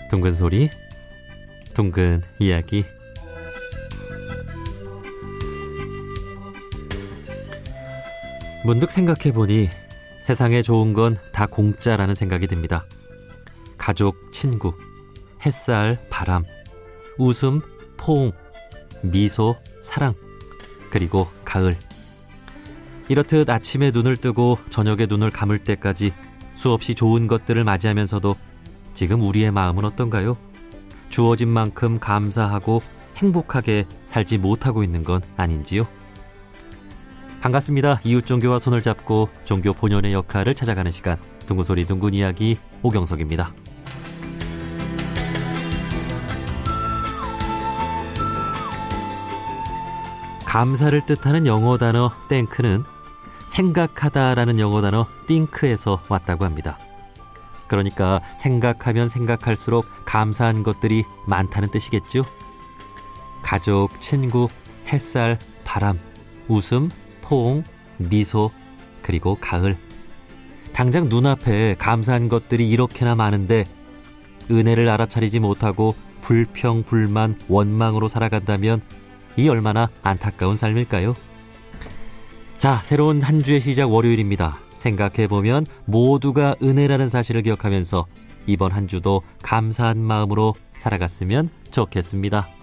둥근 소리, 둥근 이야기. 문득 생각해보니 세상에 좋은 건 다 공짜라는 생각이 듭니다. 가족, 친구, 햇살, 바람, 웃음, 포옹, 미소, 사랑, 그리고 가을. 이렇듯 아침에 눈을 뜨고 저녁에 눈을 감을 때까지 수없이 좋은 것들을 맞이하면서도 지금 우리의 마음은 어떤가요? 주어진 만큼 감사하고 행복하게 살지 못하고 있는 건 아닌지요? 반갑습니다. 이웃종교와 손을 잡고 종교 본연의 역할을 찾아가는 시간, 둥근소리 둥근 이야기 오경석입니다. 감사를 뜻하는 영어 단어 땡크는 생각하다라는 영어 단어 think에서 왔다고 합니다. 그러니까 생각하면 생각할수록 감사한 것들이 많다는 뜻이겠죠? 가족, 친구, 햇살, 바람, 웃음, 포옹, 미소, 그리고 가을. 당장 눈앞에 감사한 것들이 이렇게나 많은데 은혜를 알아차리지 못하고 불평, 불만, 원망으로 살아간다면 이 얼마나 안타까운 삶일까요? 자, 새로운 한 주의 시작 월요일입니다. 생각해보면 모두가 은혜라는 사실을 기억하면서 이번 한 주도 감사한 마음으로 살아갔으면 좋겠습니다.